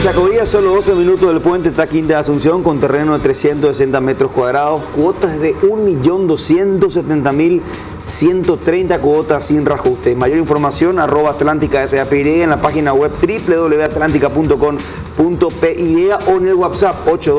Chacoría, solo 12 minutos del puente Taquín de Asunción, con terreno de 360 metros cuadrados, cuotas de 1.270.130 cuotas sin reajuste. Mayor información, @Atlántica SAPY, en la página web www.atlantica.com.py o en el WhatsApp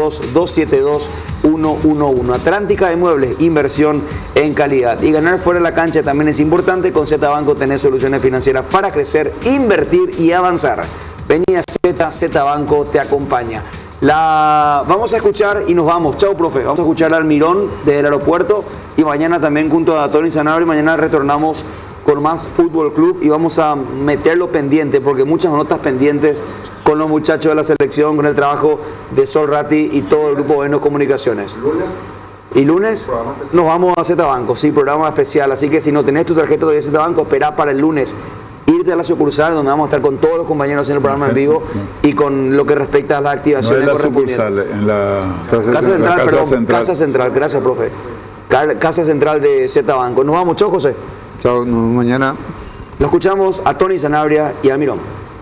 822722111. Atlántica de Muebles, inversión en calidad. Y ganar fuera de la cancha también es importante. Con Z Banco tenés soluciones financieras para crecer, invertir y avanzar. Vení a Z Banco te acompaña. Vamos a escuchar y nos vamos. Chao, profe. Vamos a escuchar al Mirón del aeropuerto y mañana también junto a Tony Sanabria. Mañana retornamos con más Fútbol Club y vamos a meterlo pendiente porque muchas notas pendientes con los muchachos de la selección, con el trabajo de Sol Ratti y todo el grupo Bueno Comunicaciones. Y lunes nos vamos a Z Banco, sí, programa especial. Así que si no tenés tu tarjeta de Z Banco, esperá para el lunes. Irte a la sucursal donde vamos a estar con todos los compañeros en el programa en vivo y con lo que respecta a las activaciones. No es la sucursal, en la Casa Central, gracias, profe. Casa Central de Z Banco. Nos vamos, chao, José. Chao, nos vemos mañana. Lo escuchamos a Tony Sanabria y a Mirón.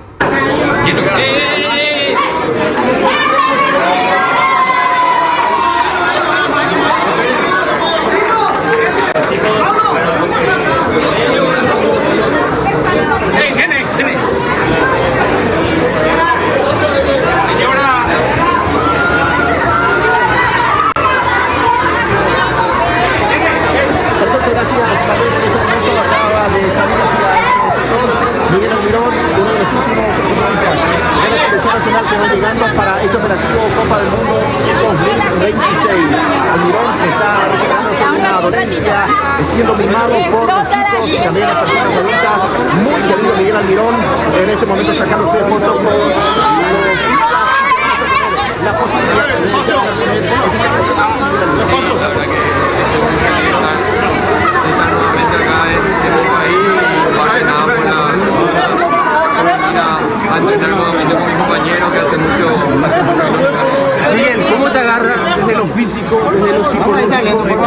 Miguel Almirón, uno de los últimos futbolistas de la selección nacional que van llegando para este operativo Copa del Mundo 2026. Almirón está recuperándose de una dolencia, siendo mimado por los chicos y también las personas adultas. Muy querido Miguel Almirón, en este momento sacándose fotos con la posibilidad de a entrenar nuevamente con mis compañeros que hace mucho. Miguel, ¿cómo te agarra desde lo físico, desde lo psicológico?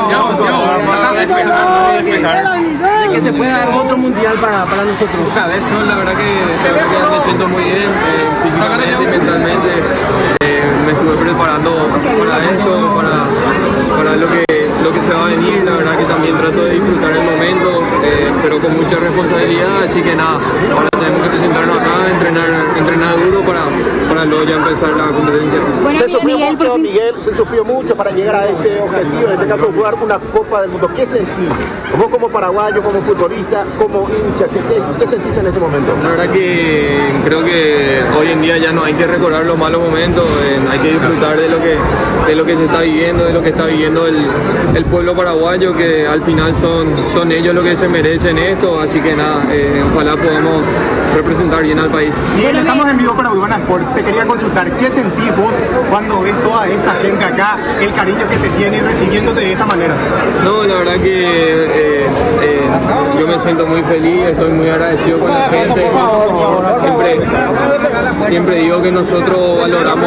De que se pueda dar otro mundial para nosotros. Eso, la verdad que me siento muy bien, físicamente y mentalmente. Me estuve preparando para esto, para lo que se va a venir. La verdad que también trato de disfrutar el momento, pero con mucha responsabilidad. Así que nada, ahora tenemos que presentarnos acá, entrenar duro para luego ya empezar la competencia. Bueno, Miguel, se sufrió mucho para llegar a este objetivo, en este caso jugar una Copa del Mundo. ¿Qué sentís? Vos como paraguayo, como futbolista, como hincha, ¿qué sentís en este momento? La verdad que creo que hoy en día ya no hay que recordar los malos momentos, hay que disfrutar de lo que se está viviendo, de lo que está viviendo el pueblo paraguayo, que al final son ellos los que se merecen esto, así que nada, ojalá podamos representar bien al país. Bien, estamos en vivo para Urbana Sport. Te quería consultar, ¿qué sentís vos cuando ves toda esta gente acá, el cariño que te tiene recibiéndote de esta manera? No, la verdad que yo me siento muy feliz, estoy muy agradecido con la gente. Siempre digo que nosotros valoramos